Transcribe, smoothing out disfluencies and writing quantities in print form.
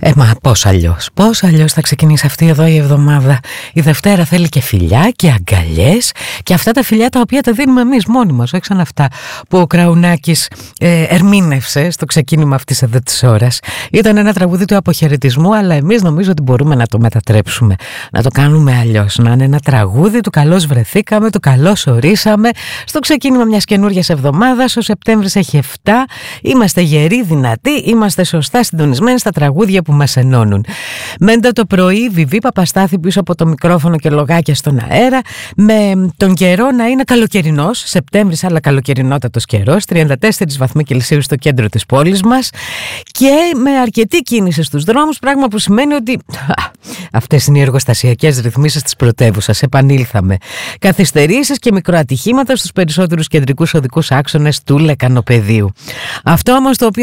Μα πώς αλλιώς θα ξεκινήσει αυτή εδώ η εβδομάδα. Η Δευτέρα θέλει και φιλιά και αγκαλιές, και αυτά τα φιλιά τα οποία τα δίνουμε εμείς μόνοι μας, όχι σαν αυτά που ο Κραουνάκης ερμήνευσε στο ξεκίνημα αυτής εδώ της ώρας. Ήταν ένα τραγούδι του αποχαιρετισμού, αλλά εμείς νομίζω ότι μπορούμε να το μετατρέψουμε, να το κάνουμε αλλιώς, να είναι ένα τραγούδι του καλώς βρεθήκαμε, του καλώς ορίσαμε στο ξεκίνημα μιας καινούριας εβδομάδας. Ο Σεπτέμβρης έχει 7, είμαστε γεροί, δυνατοί, είμαστε σωστά συντονισμένοι στα τραγούδια που μας ενώνουν. Μέντα το πρωί, Βιβί Παπαστάθη πίσω από το μικρόφωνο και λογάκια στον αέρα, με τον καιρό να είναι καλοκαιρινός, Σεπτέμβρης αλλά καλοκαιρινότατος καιρός, 34 βαθμοί Κελσίου στο κέντρο της πόλης μας, και με αρκετή κίνηση στους δρόμους, πράγμα που σημαίνει ότι αυτές είναι οι εργοστασιακές ρυθμίσεις της πρωτεύουσας. Επανήλθαμε. Καθυστερήσεις και μικροατυχήματα στους περισσότερους κεντρικούς οδικούς άξονες του λεκανοπεδίου. Αυτό όμως το οποίο